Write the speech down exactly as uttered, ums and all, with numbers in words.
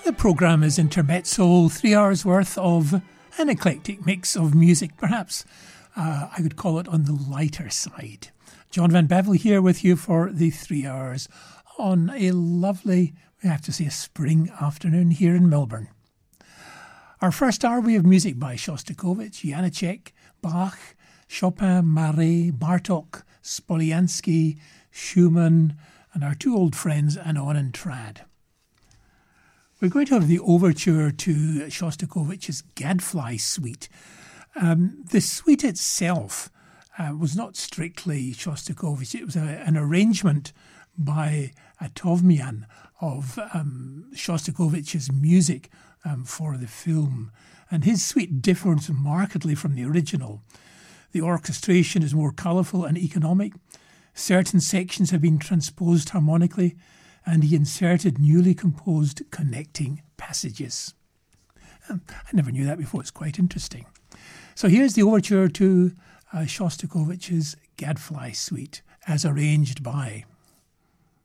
The programme is Intermezzo, three hours worth of an eclectic mix of music, perhaps uh, I would call it on the lighter side. John Van Bevel here with you for the three hours on a lovely, we have to say, a spring afternoon here in Melbourne. Our first hour, we have music by Shostakovich, Janacek, Bach, Chopin, Marais, Bartok, Spoliansky, Schumann, and our two old friends, Anon and Trad. We're going to have the overture to Shostakovich's Gadfly Suite. Um, the suite itself uh, was not strictly Shostakovich. It was a, an arrangement by Atovmian of um, Shostakovich's music um, for the film. And his suite differs markedly from the original. The orchestration is more colourful and economic. Certain sections have been transposed harmonically, and he inserted newly composed connecting passages. Um, I never knew that before. It's quite interesting. So here's the overture to uh, Shostakovich's Gadfly Suite, as arranged by